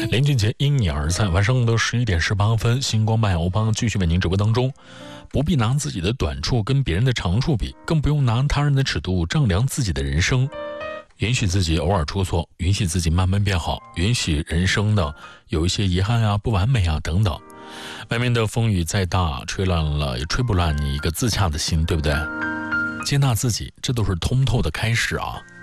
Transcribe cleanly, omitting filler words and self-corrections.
林俊杰因你而在，晚上的11点18分，星光漫欧邦继续为您直播当中。不必拿自己的短处跟别人的长处比，更不用拿他人的尺度丈量自己的人生。允许自己偶尔出错，允许自己慢慢变好，允许人生的有一些遗憾啊、不完美啊等等。外面的风雨再大，吹乱了也吹不乱你一个自洽的心，对不对？接纳自己，这都是通透的开始啊。